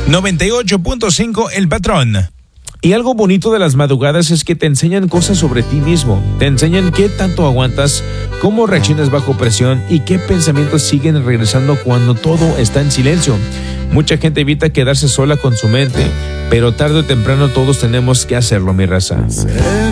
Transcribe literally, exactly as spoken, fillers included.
noventa y ocho punto cinco El Patrón. Y algo bonito de las madrugadas es que te enseñan cosas sobre ti mismo. Te enseñan qué tanto aguantas, cómo reaccionas bajo presión y qué pensamientos siguen regresando cuando todo está en silencio. Mucha gente evita quedarse sola con su mente, pero tarde o temprano todos tenemos que hacerlo, mi raza.